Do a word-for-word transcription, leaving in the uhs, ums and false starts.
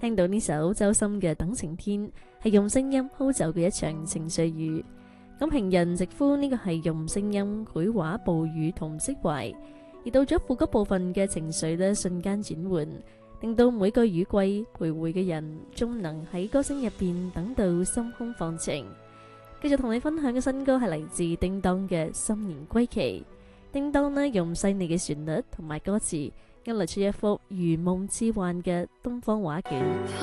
聽到呢首周深嘅《等晴天》，係用聲音鋪就嘅一場情緒雨。咁平人直呼呢個係用聲音繪畫暴雨同釋懷，而到咗副歌部分嘅情緒呢，瞬間轉換，令到每個雨季徘徊嘅人，終能喺歌聲入邊等到心空放晴。繼續同你分享嘅新歌係嚟自叮當嘅《新年歸期》。叮當呢用細膩嘅旋律同埋歌詞，勾勒出一幅如夢似幻嘅東方畫卷。